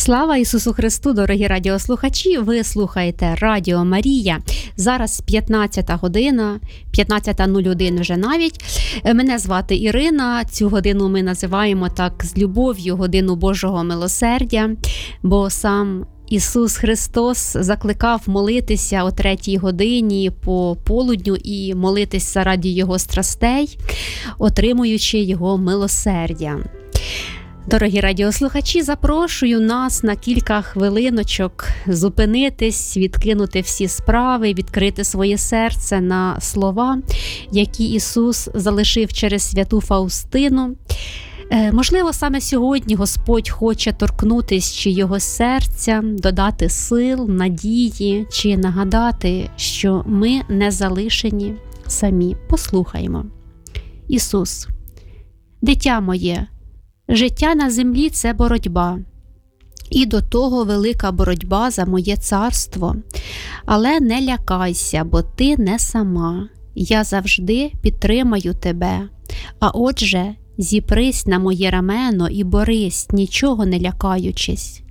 Слава Ісусу Христу, дорогі радіослухачі! Ви слухаєте Радіо Марія. Зараз 15 година, 15:01 вже навіть. Мене звати Ірина. Цю годину ми називаємо так з любов'ю годину Божого милосердя, бо сам Ісус Христос закликав молитися о 3-й годині по полудню і молитись заради Його страстей, отримуючи Його милосердя. Дорогі радіослухачі, запрошую нас на кілька хвилиночок зупинитись, відкинути всі справи, відкрити своє серце на слова, які Ісус залишив через святу Фаустину. Можливо, саме сьогодні Господь хоче торкнутись чи його серця, додати сил, надії, чи нагадати, що ми не залишені самі. Послухаймо. Ісус: «Дитя моє, життя на землі – це боротьба, і до того велика боротьба за моє царство. Але не лякайся, бо ти не сама. Я завжди підтримаю тебе. А отже, зіпрись на моє рамено і борись, нічого не лякаючись.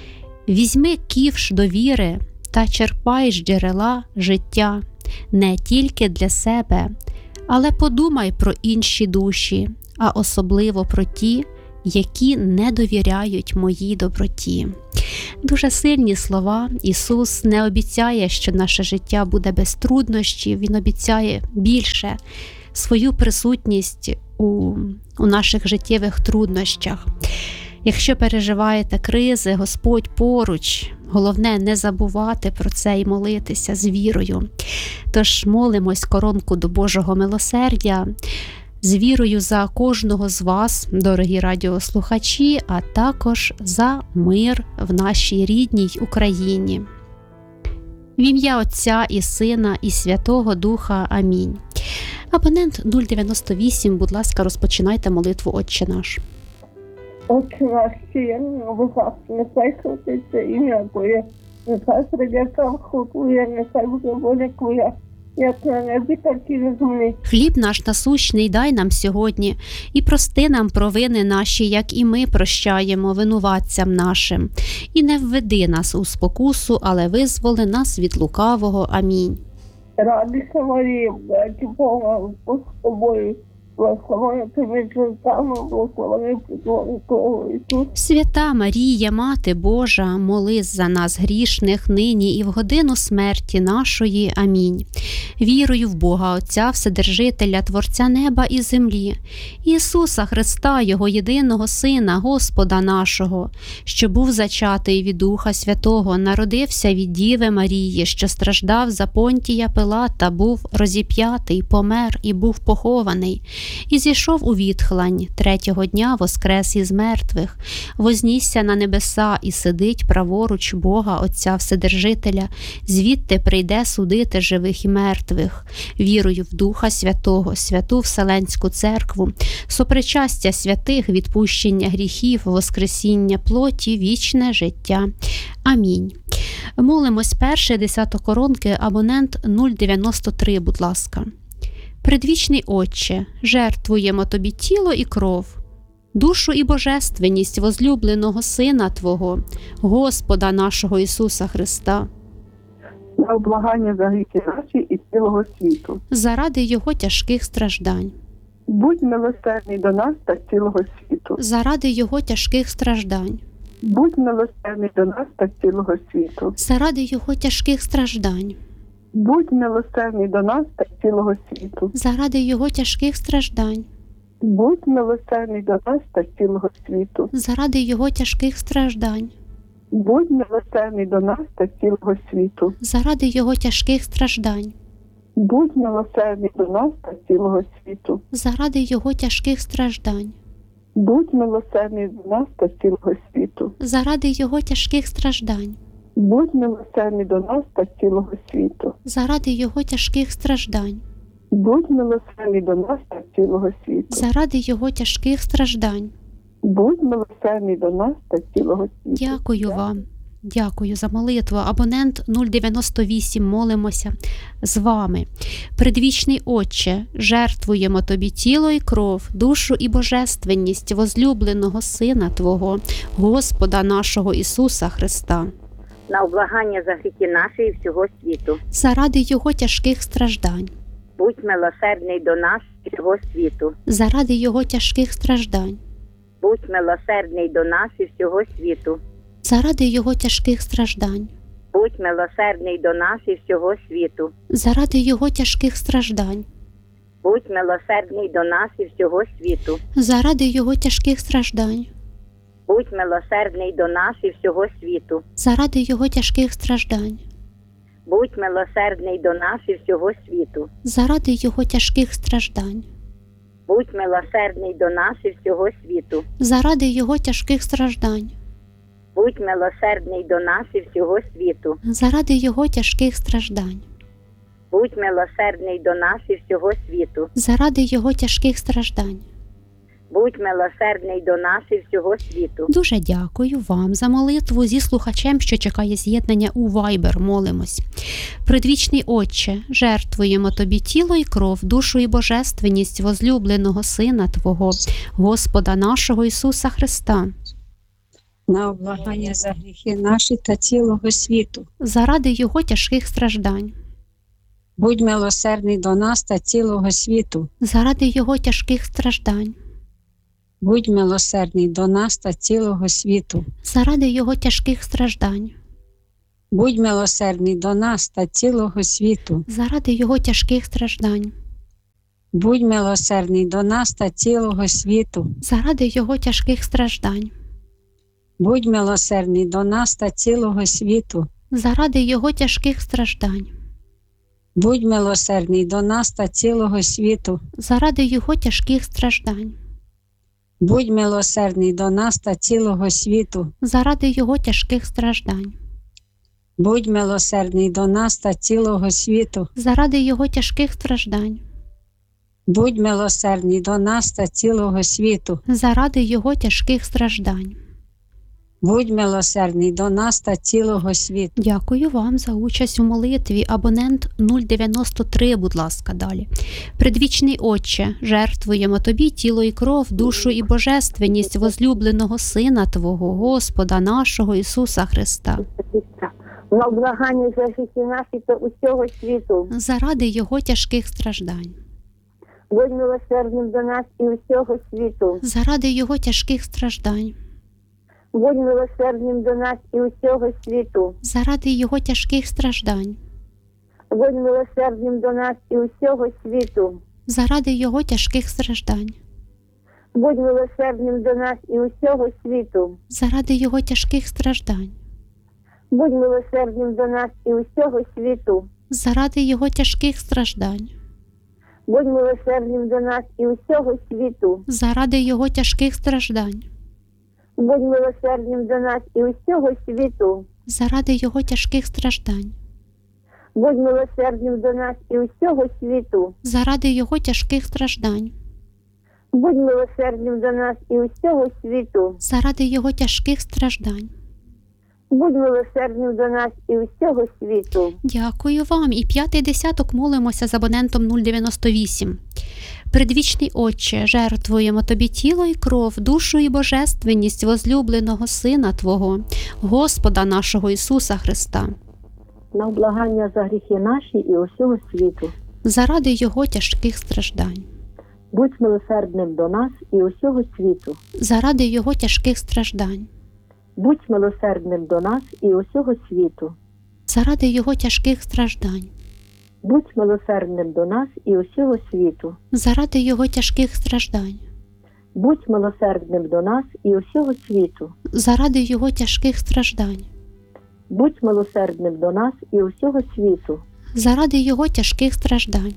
Візьми ківш довіри та черпай з джерела життя не тільки для себе, але подумай про інші душі, а особливо про ті, які не довіряють моїй доброті». Дуже сильні слова. Ісус не обіцяє, що наше життя буде без труднощів. Він обіцяє більше – свою присутність у наших життєвих труднощах. Якщо переживаєте кризи, Господь поруч. Головне не забувати про це і молитися з вірою. Тож молимось коронку до Божого милосердя, з вірою за кожного з вас, дорогі радіослухачі, а також за мир в нашій рідній Україні. В ім'я Отця і Сина і Святого Духа. Амінь. Абонент 098, будь ласка, розпочинайте молитву «Отче наш». Отче наш, сіян, нехай святиться ім'я Твоє, нехай прийде царство Твоє, нехай буде воля Твоя, як на небі, так і на землі. Хліб наш насущний дай нам сьогодні, і прости нам провини наші, як і ми прощаємо винуватцям нашим. І не введи нас у спокусу, але визволи нас від лукавого. Амінь. Радуйся, Марія, благодаті Бога, Господь з тобою, благословена ти між жінками, благословений плід Твого Ісус. Свята Марія, Мати Божа, молись за нас грішних нині і в годину смерті нашої. Амінь. Вірую в Бога Отця Вседержителя, Творця неба і землі, Ісуса Христа, Його єдиного Сина, Господа нашого, що був зачатий від Духа Святого, народився від Діви Марії, що страждав за Понтія Пилата, був розіп'ятий, помер і був похований, і зійшов у відхлань, 3-го дня воскрес із мертвих, вознісся на небеса і сидить праворуч Бога Отця Вседержителя, звідти прийде судити живих і мертвих. Вірую в Духа Святого, святу Вселенську церкву, сопричастя святих, відпущення гріхів, воскресіння плоті, вічне життя. Амінь. Молимось перше десятокоронки, абонент 093, будь ласка. Предвічний Отче, жертвуємо Тобі тіло і кров, душу і божественність возлюбленого Сина Твого, Господа нашого Ісуса Христа, На облагання за гріхи наші і цілого світу. заради Його тяжких страждань, Будь милосердний до нас та цілого світу. заради Його тяжких страждань, Будь милосердний до нас та цілого світу. заради Його тяжких страждань, Будь милосердний до нас та цілого світу. заради Його тяжких страждань, Будь милосердний до нас та цілого світу. заради Його тяжких страждань, Будь милосердний до нас та цілого світу. заради Його тяжких страждань, Будь милосердний до нас та цілого світу. заради Його тяжких страждань, Будь милосердний до нас та цілого світу. заради Його тяжких страждань, Будь милосердний до нас та цілого світу. заради Його тяжких страждань, Будь милосердний до нас та цілого світу. заради Його тяжких страждань. Будь милосердний до нас та цілого світу. Дякую вам. Дякую за молитву. Абонент 098, молимося з вами. Предвічний Отче, жертвуємо Тобі тіло і кров, душу і божественність возлюбленого Сина Твого, Господа нашого Ісуса Христа, на облагання за гріхи наші і всього світу. заради Його тяжких страждань, Будь милосердний до нас і всього світу. заради Його тяжких страждань, Будь милосердний до нас і всього світу. заради Його тяжких страждань, Будь милосердний до нас і всього світу. заради Його тяжких страждань, Будь милосердний до нас і всього світу. заради Його тяжких страждань, Будь милосердний до нас і всього світу. заради Його тяжких страждань, Будь милосердний до нас і всього світу. заради Його тяжких страждань, Будь милосердний до нас і всього світу. заради Його тяжких страждань, Будь милосердний до нас і всього світу. заради Його тяжких страждань, Будь милосердний до нас і всього світу. заради Його тяжких страждань. Будь милосердний до нас і всього світу. Дуже дякую вам за молитву. Зі слухачем, що чекає з'єднання у Viber, молимось. Предвічний Отче, жертвуємо Тобі тіло і кров, душу і божественність возлюбленого Сина Твого, Господа нашого Ісуса Христа, на облагання за гріхи наші та цілого світу. заради Його тяжких страждань, Будь милосердний до нас та цілого світу. заради Його тяжких страждань, Будь милосердний до нас та цілого світу. заради Його тяжких страждань, Будь милосердний до нас та цілого світу. заради Його тяжких страждань, Будь милосердний до нас та цілого світу. заради Його тяжких страждань, Будь милосердний до нас та цілого світу. заради Його тяжких страждань, Будь милосердний до нас та цілого світу. заради Його тяжких страждань, Будь милосердний до нас та цілого світу. заради Його тяжких страждань, Будь милосердний до нас та цілого світу. заради Його тяжких страждань, Будь милосердний до нас та цілого світу. заради Його тяжких страждань. Будь милосердний до нас та цілого світу. Дякую вам за участь у молитві. Абонент 093, будь ласка, далі. Предвічний Отче, жертвуємо Тобі тіло і кров, душу і божественність возлюбленого Сина Твого, Господа нашого Ісуса Христа, На облагання за гріхи наші та усього світу. заради Його тяжких страждань, Будь милосердним до нас і усього світу. заради Його тяжких страждань, Будь милосердним до нас і усього світу. заради Його тяжких страждань, Будь милосердним до нас і усього світу. заради Його тяжких страждань, Будь милосердним до нас і усього світу. заради Його тяжких страждань, Будь милосердним до нас і усього світу. заради Його тяжких страждань, Будь милосердним до нас і усього світу. заради Його тяжких страждань, Будь милосердним до нас і усього світу. заради Його тяжких страждань, Будь милосердним до нас і усього світу. заради Його тяжких страждань, Будь милосердним до нас і усього світу. заради Його тяжких страждань. Будь милосердним до нас і усього світу. Дякую вам. І 5-й десяток молимося з абонентом 098. Предвічний Отче, жертвуємо Тобі тіло і кров, душу і божественність возлюбленого Сина Твого, Господа нашого Ісуса Христа, На облагання за гріхи наші і усього світу. заради Його тяжких страждань, Будь милосердним до нас і усього світу. заради Його тяжких страждань, Будь милосердним до нас і усього світу. заради Його тяжких страждань, Будь милосердним до нас і усього світу. заради Його тяжких страждань, Будь милосердним до нас і усього світу. заради Його тяжких страждань, Будь милосердним до нас і усього світу. заради Його тяжких страждань,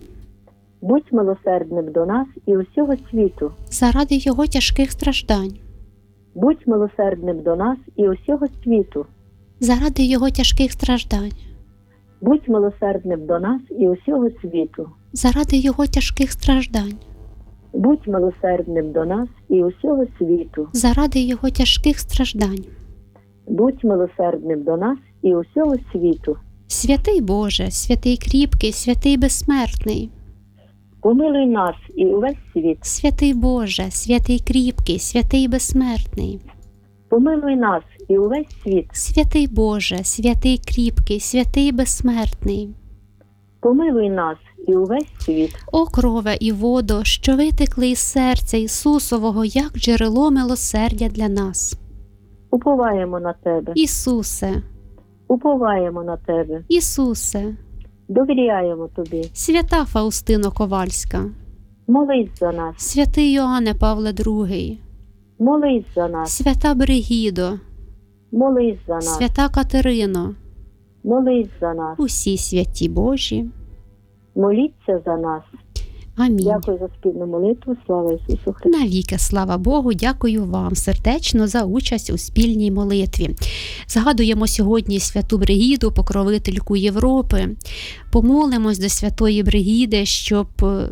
Будь милосердним до нас і усього світу. заради Його тяжких страждань, Будь милосердним до нас і усього світу. заради Його тяжких страждань, Будь милосердним до нас і усього світу. заради Його тяжких страждань, Будь милосердним до нас і усього світу. заради Його тяжких страждань, Будь милосердним до нас і усього світу. Святий Боже, святий кріпкий, святий безсмертний. Помилуй нас і увесь світ. Святий Боже, святий кріпкий, святий безсмертний. Помилуй нас і увесь світ. Святий Боже, святий кріпкий, святий безсмертний. Помилуй нас і увесь світ. О крове і водо, що витекли із серця Ісусового, як джерело милосердя для нас. Уповаємо на Тебе. Ісусе, Уповаємо на Тебе. Ісусе, Довіряємо Тобі. свята Фаустино Ковальська, Молись за нас. святий Йоанне Павле II, Молись за нас. свята Бригідо, Молись за нас. свята Катерино, Молись за нас. усі святі Божі. Моліться за нас. Амінь. Дякую за спільну молитву. Слава Ісусу Христу. Навіки, слава Богу, дякую вам сердечно за участь у спільній молитві. Згадуємо сьогодні святу Бригіду, покровительку Європи. Помолимось до святої Бригіди, щоб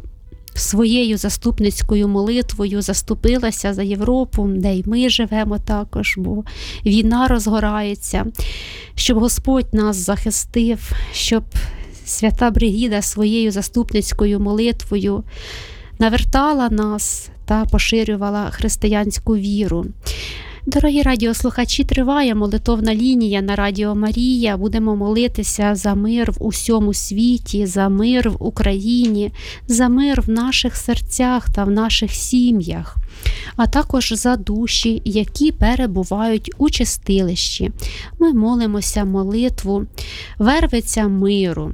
своєю заступницькою молитвою заступилася за Європу, де й ми живемо також, бо війна розгорається, щоб Господь нас захистив, щоб свята Бригіда своєю заступницькою молитвою навертала нас та поширювала християнську віру. Дорогі радіослухачі, триває молитовна лінія на Радіо Марія. Будемо молитися за мир в усьому світі, за мир в Україні, за мир в наших серцях та в наших сім'ях, а також за душі, які перебувають у чистилищі. Ми молимося молитву «Вервиця миру».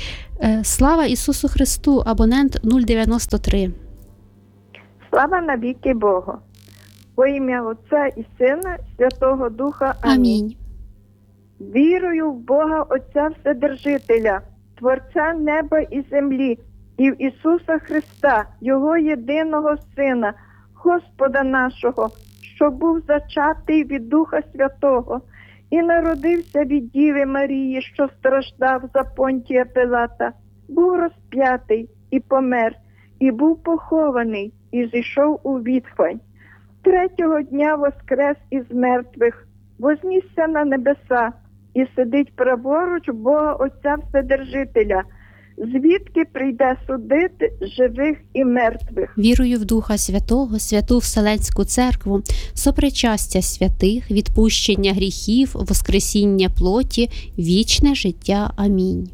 Слава Ісусу Христу, абонент 093. Слава навіки Богу. Во ім'я Отця і Сина, Святого Духа. Амінь. Амінь. Вірую в Бога Отця Вседержителя, Творця неба і землі, і в Ісуса Христа, Його єдиного Сина, Господа нашого, що був зачатий від Духа Святого, і народився від Діви Марії, що страждав за Понтія Пилата, був розп'ятий і помер, і був похований, і зійшов у відхвань. Третього дня воскрес із мертвих, вознісся на небеса і сидить праворуч Бога Отця Вседержителя, звідки прийде судити живих і мертвих. Вірую в Духа Святого, Святу Вселенську Церкву, сопричастя святих, відпущення гріхів, воскресіння плоті, вічне життя. Амінь.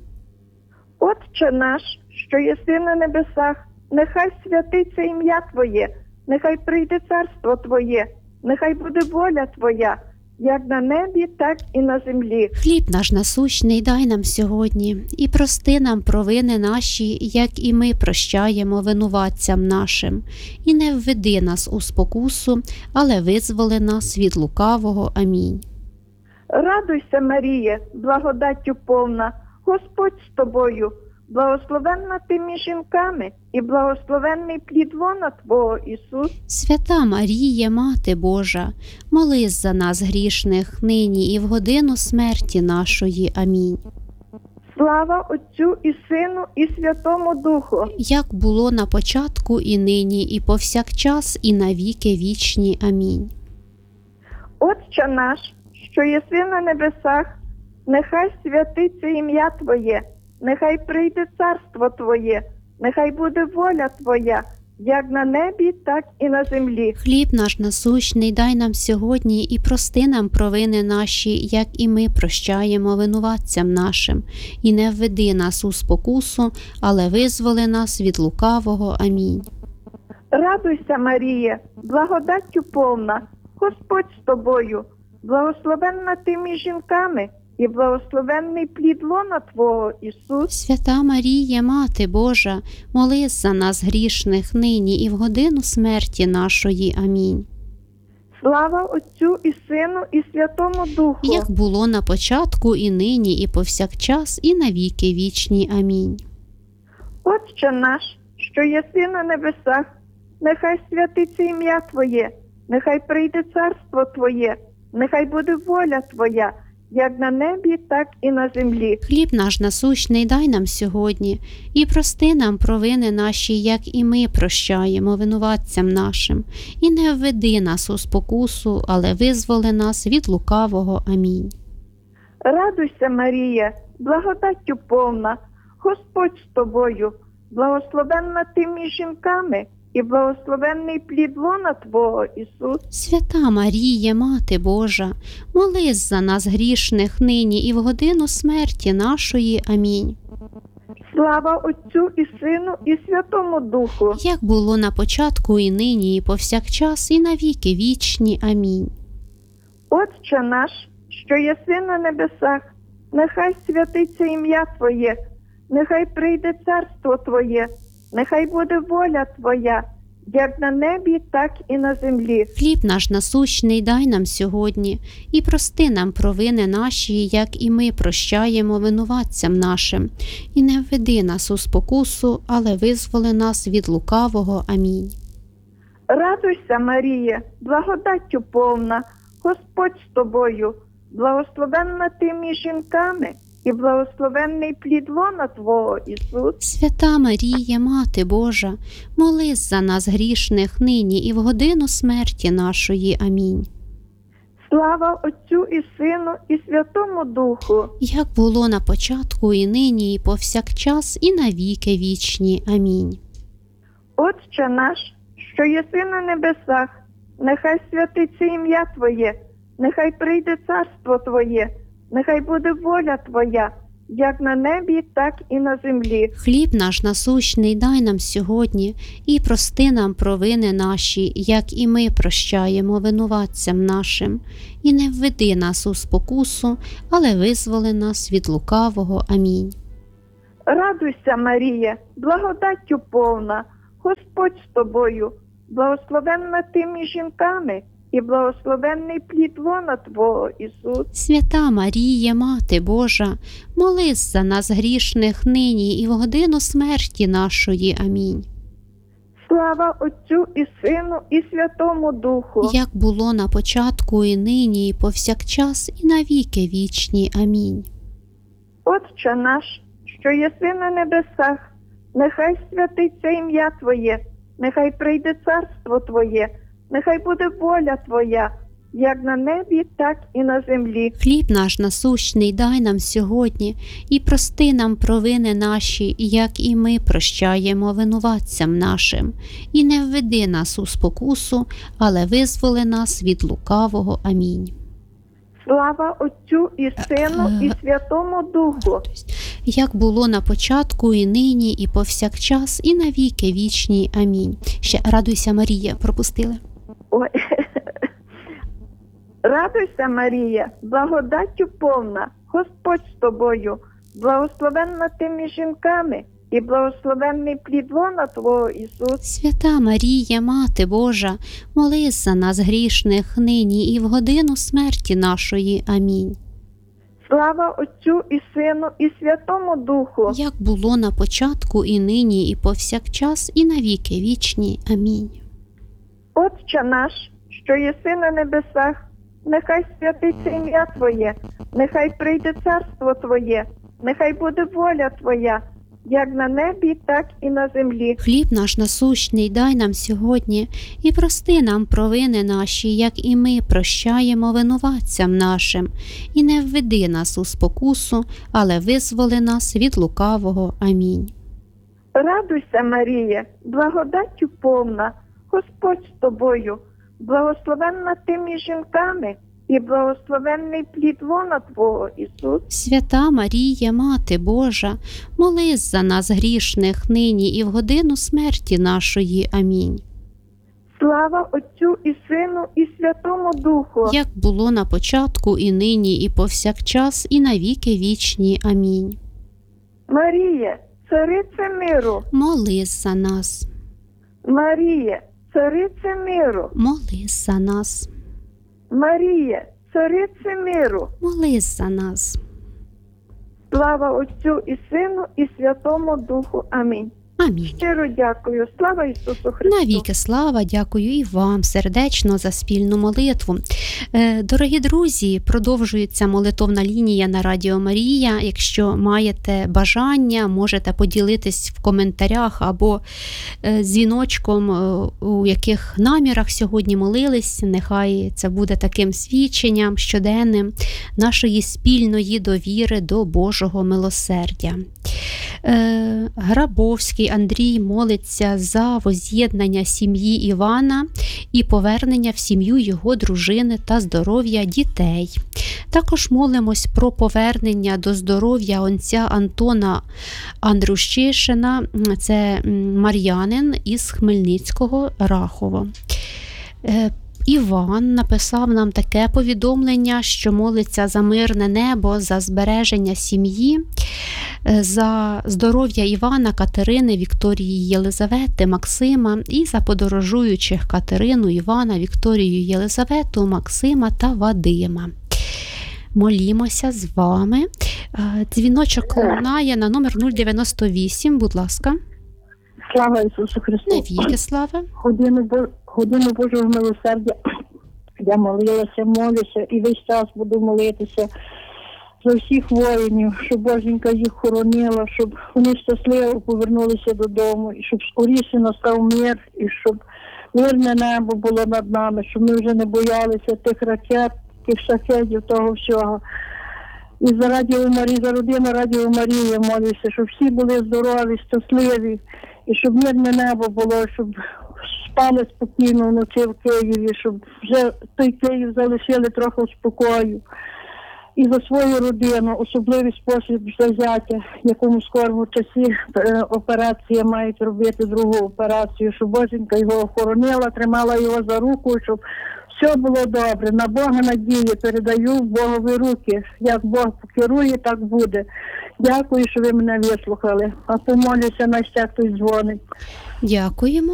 Отче наш, що єси на небесах, нехай святиться ім'я Твоє, нехай прийде царство Твоє, нехай буде воля Твоя, як на небі, так і на землі. Хліб наш насущний дай нам сьогодні, і прости нам провини наші, як і ми прощаємо винуватцям нашим. І не введи нас у спокусу, але визволи нас від лукавого. Амінь. Радуйся, Маріє, благодаттю повна, Господь з тобою, благословенна ти між жінками, і благословенний плід лона Твого, Ісус. Свята Марія, Мати Божа, молись за нас грішних, нині і в годину смерті нашої. Амінь. Слава Отцю і Сину, і Святому Духу. Як було на початку, і нині, і повсякчас, і навіки вічні. Амінь. Отче наш, що єси на небесах, нехай святиться ім'я Твоє, нехай прийде царство Твоє, нехай буде воля Твоя, як на небі, так і на землі. Хліб наш насущний дай нам сьогодні, і прости нам провини наші, як і ми прощаємо винуватцям нашим. І не введи нас у спокусу, але визволи нас від лукавого. Амінь. Радуйся, Маріє, благодаттю повна, Господь з тобою, благословенна ти між жінками, і благословенний плід лона Твого, Ісус. Свята Марія, Мати Божа, молись за нас грішних, нині і в годину смерті нашої. Амінь. Слава Отцю і Сину, і Святому Духу. Як було на початку, і нині, і повсякчас, і навіки вічні. Амінь. Отче наш, що єси на небесах, нехай святиться ім'я Твоє, нехай прийде царство Твоє, нехай буде воля Твоя, як на небі, так і на землі. Хліб наш насущний дай нам сьогодні, і прости нам провини наші, як і ми прощаємо винуватцям нашим. І не введи нас у спокусу, але визволи нас від лукавого. Амінь. Радуйся, Марія, благодаттю повна, Господь з тобою, благословенна ти між жінками, і благословенний плід лона Твого, Ісус. Свята Марія, Мати Божа, молись за нас грішних нині і в годину смерті нашої. Амінь. Слава Отцю і Сину, і Святому Духу. Як було на початку, і нині, і повсякчас, і навіки вічні. Амінь. Отче наш, що єси на небесах, нехай святиться ім'я Твоє, нехай прийде царство Твоє, нехай буде воля Твоя, як на небі, так і на землі. Хліб наш насущний дай нам сьогодні, і прости нам провини наші, як і ми прощаємо винуватцям нашим. І не введи нас у спокусу, але визволи нас від лукавого. Амінь. Радуйся, Марія, благодаттю повна, Господь з тобою, благословенна ти між жінками, і благословенний плід лона Твого, Ісус. Свята Марія, Мати Божа, молись за нас грішних нині і в годину смерті нашої. Амінь. Слава Отцю і Сину, і Святому Духу. Як було на початку, і нині, і повсякчас, і навіки вічні. Амінь. Отче наш, що єси на небесах, нехай святиться ім'я Твоє, нехай прийде царство Твоє, нехай буде воля Твоя, як на небі, так і на землі. Хліб наш насущний дай нам сьогодні, і прости нам провини наші, як і ми прощаємо винуватцям нашим. І не введи нас у спокусу, але визволи нас від лукавого. Амінь. Радуйся, Марія, благодаттю повна, Господь з тобою, благословенна ти між жінками, і благословенний плід лона Твого, Ісус. Свята Марія, Мати Божа, молись за нас грішних нині і в годину смерті нашої. Амінь. Слава Отцю і Сину, і Святому Духу. Як було на початку, і нині, і повсякчас, і навіки вічні. Амінь. Отче наш, що єси на небесах, нехай святиться ім'я Твоє, нехай прийде царство Твоє, нехай буде воля Твоя, як на небі, так і на землі. Хліб наш насущний дай нам сьогодні, і прости нам провини наші, як і ми прощаємо винуватцям нашим. І не введи нас у спокусу, але визволи нас від лукавого. Амінь. Слава Отцю і Сину, і Святому Духу. Як було на початку, і нині, і повсякчас, і навіки вічні. Амінь. Ще радуйся, Марія, пропустили. Ой. Радуйся, Марія, благодаттю повна, Господь з тобою, благословенна ти між жінками, і благословенний плід лона Твого, Ісус. Свята Марія, Мати Божа, молись за нас грішних нині і в годину смерті нашої. Амінь. Слава Отцю і Сину, і Святому Духу. Як було на початку, і нині, і повсякчас, і навіки вічні. Амінь. Отче наш, що єси на небесах, нехай святиться ім'я Твоє, нехай прийде царство Твоє, нехай буде воля Твоя, як на небі, так і на землі. Хліб наш насущний дай нам сьогодні, і прости нам провини наші, як і ми прощаємо винуватцям нашим. І не введи нас у спокусу, але визволи нас від лукавого. Амінь. Радуйся, Марія, благодаттю повна, Господь з тобою, благословенна ти між жінками, і благословенний плід лона Твого, Ісус. Свята Марія, Мати Божа, молись за нас грішних нині і в годину смерті нашої. Амінь. Слава Отцю і Сину, і Святому Духу. Як було на початку, і нині, і повсякчас, і навіки вічні. Амінь. Марія, царице миру, Молись за нас. Марія, царице миру, Молись за нас. Марія, царице миру. Молись за нас. Слава Отцю і Сину, і Святому Духу. Амінь. Амінь. Щиро дякую. Слава Ісусу Христу! Навіки слава, дякую і вам сердечно за спільну молитву. Дорогі друзі, продовжується молитовна лінія на Радіо Марія. Якщо маєте бажання, можете поділитись в коментарях або дзвіночком, у яких намірах сьогодні молились. Нехай це буде таким свідченням щоденним нашої спільної довіри до Божого милосердя. Грабовський Андрій молиться за воз'єднання сім'ї Івана і повернення в сім'ю його дружини та здоров'я дітей. Також молимось про повернення до здоров'я отця Антона Андрущишина, це мар'янин із Хмельницького, Рахово. Іван написав нам таке повідомлення, що молиться за мирне небо, за збереження сім'ї, за здоров'я Івана, Катерини, Вікторії, Єлизавети, Максима і за подорожуючих Катерину, Івана, Вікторію, Єлизавету, Максима та Вадима. Молімося з вами. Дзвіночок лунає на номер 098, будь ласка. Слава Ісусу Христу! Навіки слава. Годину Божого милосердя я молилася, молюся і весь час буду молитися за всіх воїнів, щоб Боженька їх хоронила, щоб вони щасливо повернулися додому, і щоб скоріше настав мир, і щоб мирне небо було над нами, щоб ми вже не боялися тих ракет, тих шахедів, того всього. І за Радіо Марії, за родину Радіо Марії молюся, щоб всі були здорові, щасливі, і щоб мирне небо було, щоб спали спокійно вночі в Києві, щоб вже той Київ залишили трохи в спокою. І за свою родину, особливий спосіб за зятя, якому в скорому часі операція мають робити другу операцію, щоб Боженька його охоронила, тримала його за руку, щоб все було добре. На Бога надію передаю в Богові руки. Як Бог покерує, так буде. Дякую, що ви мене вислухали. А помолюся, на ще хтось дзвонить. Дякуємо.